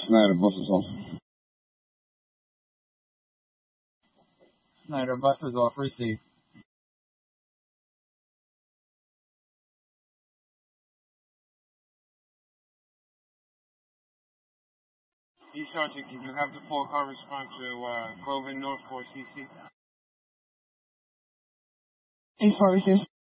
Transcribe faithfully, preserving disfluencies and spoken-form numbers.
Snyder, bus is off. Snyder, bus is off. Receive. East Sergeant, can you have the four-car response to uh, Grover North four C C? East Sergeant.